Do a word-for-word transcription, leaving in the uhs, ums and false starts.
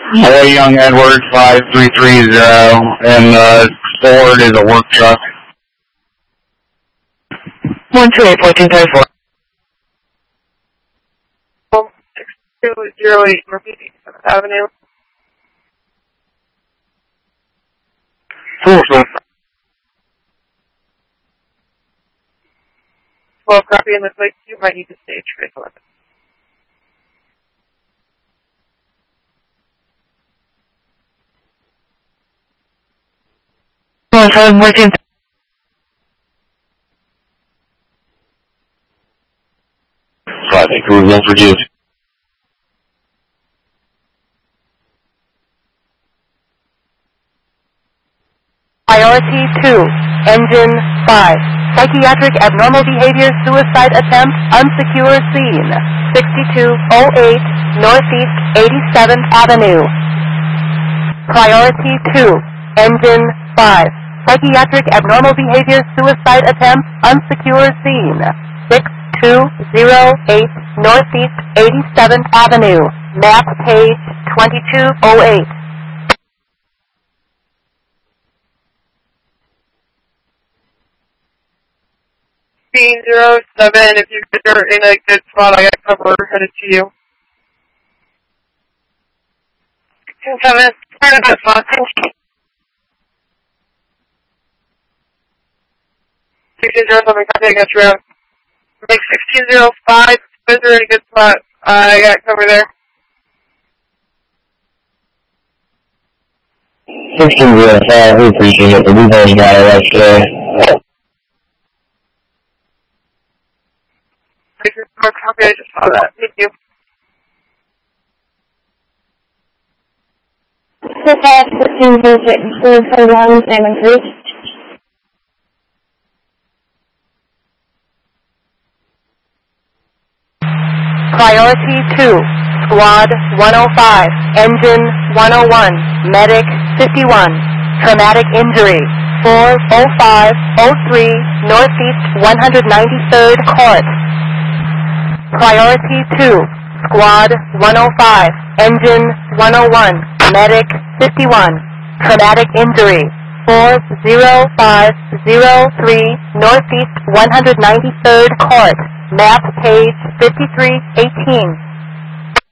Hello, Young Edward, five three three zero, and uh, Ford is a work truck. one two eight fourteen thirty-four. six two zero eight North seventh Avenue. Four, sir. twelve copy in this lake, you might need to stage trace eleven. one seven fourteen. Traffic, who's introduced? Priority two, Engine five. Psychiatric abnormal behavior suicide attempt, unsecure scene. sixty-two oh eight Northeast eighty-seventh Avenue. Priority two, Engine five. Psychiatric abnormal behavior suicide attempt, unsecure scene. six two zero eight Northeast eighty-seventh Avenue. Map page twenty-two oh eight. Scene zero seven, if you guys are in a good spot, I got cover headed to you. Scene seven, turn a good spot. sixteen zero seven, contact against road. Make sixteen zero five, you guys are in a good spot. I got cover there. sixteen zero five, we appreciate it, but we've only got it right there. Copy, I just saw that. Thank you. sixteen zero six, four four one, Salmon Creek. Priority two, Squad one oh five, Engine one oh one, Medic fifty-one, Traumatic Injury, four oh five oh three, Northeast one hundred ninety-third Court. Priority two, Squad one oh five, Engine one oh one, Medic fifty-one, Traumatic Injury, four oh five oh three, Northeast one hundred ninety-third Court. Map page fifty-three eighteen.